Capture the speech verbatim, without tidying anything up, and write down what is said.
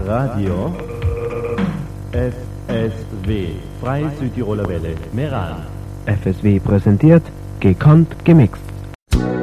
Radio F S W, Freie Südtiroler Welle, Meran. F S W präsentiert Gekonnt gemixt.